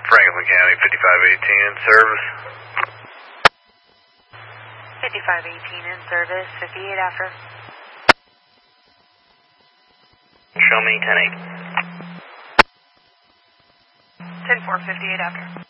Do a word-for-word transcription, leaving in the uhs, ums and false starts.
Franklin County, fifty-five eighteen in service. fifty-five eighteen in service, fifty-eight after. Show me ten eight. ten four, fifty-eight after.